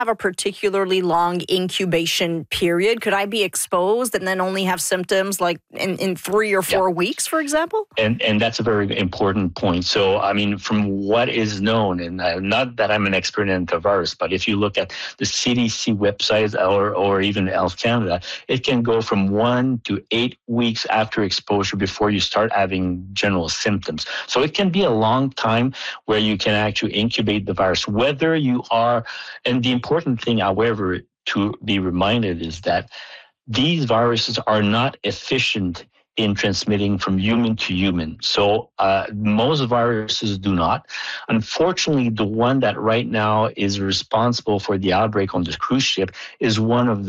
have a particularly long incubation period? Could I be exposed and then only have symptoms like in 3 or 4 weeks, for example? And that's a very important point. So, I mean, from what is known, and not that I'm an expert in antivirus, but if you look at the CDC websites or even Health Canada, it can go from 1 to 8 weeks after exposure before you start having general symptoms. So it can be a long time where you can actually incubate the virus, whether you are, and the important thing, however, to be reminded is that these viruses are not efficient in transmitting from human to human. So most viruses do not. Unfortunately, the one that right now is responsible for the outbreak on the cruise ship is one of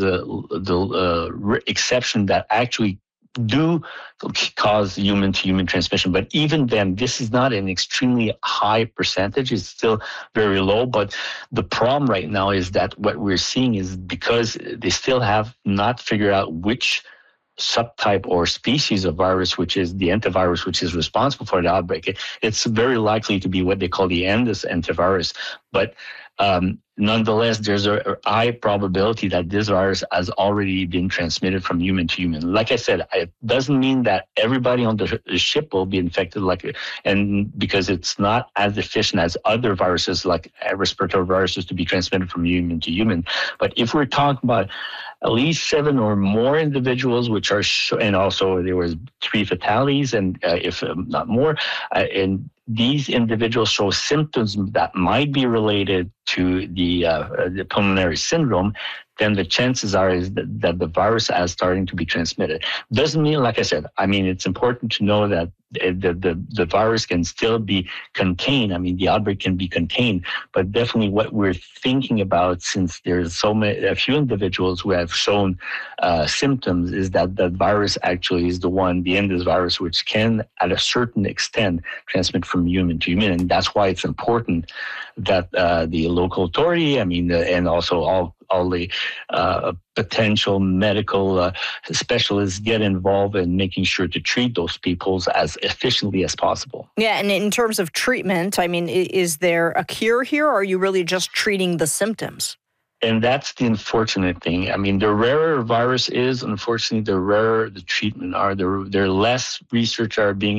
the exception that actually do cause human-to-human transmission. But even then, this is not an extremely high percentage. It's still very low. But the problem right now is that what we're seeing is because they still have not figured out which subtype or species of virus, which is the antivirus, which is responsible for the outbreak, it's very likely to be what they call the Aedes antivirus. But nonetheless, there's a high probability that this virus has already been transmitted from human to human. Like I said, it doesn't mean that everybody on the ship will be infected, and because it's not as efficient as other viruses like respiratory viruses to be transmitted from human to human. But if we're talking about at least 7 or more individuals, which are, and also there was 3 fatalities, and if not more, and these individuals show symptoms that might be related to the pulmonary syndrome, then the chances are is that the virus is starting to be transmitted. Doesn't mean, like I said, I mean, it's important to know that the virus can still be contained. I mean, the outbreak can be contained, but definitely what we're thinking about, since there's a few individuals who have shown symptoms, is that the virus actually is the one, the Aedes virus, which can, at a certain extent, transmit from human to human. And that's why it's important that the local authority, I mean, and also all the potential medical specialists get involved in making sure to treat those people as efficiently as possible. Yeah, and in terms of treatment, I mean, is there a cure here, or are you really just treating the symptoms? And that's the unfortunate thing. I mean, the rarer virus is, unfortunately, the rarer the treatment are. There less research are being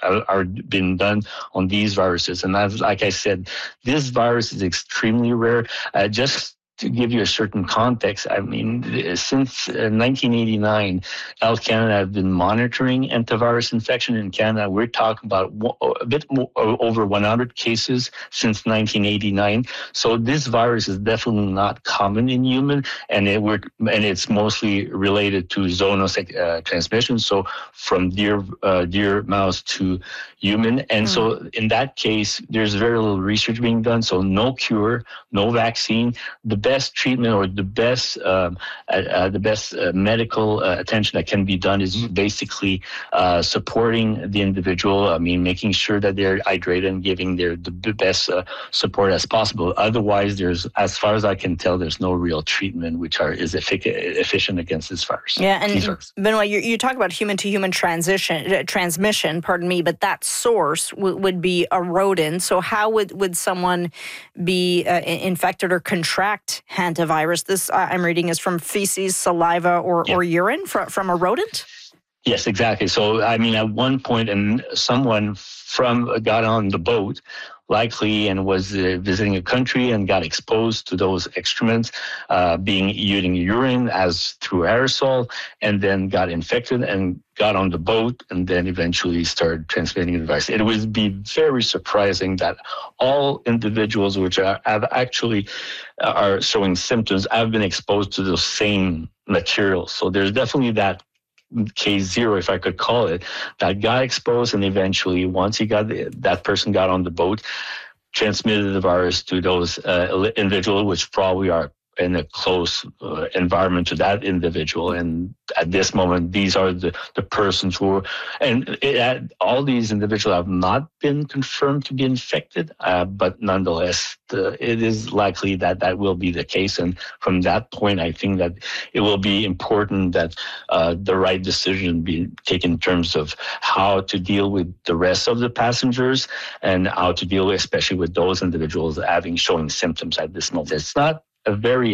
done on these viruses. And as, like I said, this virus is extremely rare. Just to give you a certain context, I mean, since 1989, Health Canada have been monitoring antivirus infection in Canada. We're talking about a bit more, over 100 cases since 1989. So this virus is definitely not common in human, and it's mostly related to zoonotic transmission. So from deer, mouse to human. And so in that case, there's very little research being done. So no cure, no vaccine. The best treatment or the best medical attention that can be done is basically supporting the individual. I mean, making sure that they're hydrated and giving the best support as possible. Otherwise, as far as I can tell, there's no real treatment which is efficient against this virus. Yeah, and Benoit, you talk about human-to-human transmission, but that source would be a rodent. So how would someone be infected or contract hantavirus? This I'm reading is from feces, saliva, or urine from a rodent? Yes, exactly. So, I mean, at one point, and someone got on the boat, likely, and was visiting a country and got exposed to those excrements, using urine as through aerosol, and then got infected and got on the boat, and then eventually started transmitting the virus. It would be very surprising that all individuals which are showing symptoms have been exposed to the same materials. So there's definitely that case zero, if I could call it, that got exposed, and eventually, once that person got on the boat, transmitted the virus to those individuals, which probably are in a close environment to that individual. And at this moment, these are the persons who all these individuals have not been confirmed to be infected, but nonetheless, it is likely that will be the case. And from that point, I think that it will be important that the right decision be taken in terms of how to deal with the rest of the passengers and how to deal especially with those individuals showing symptoms at this moment. It's not a very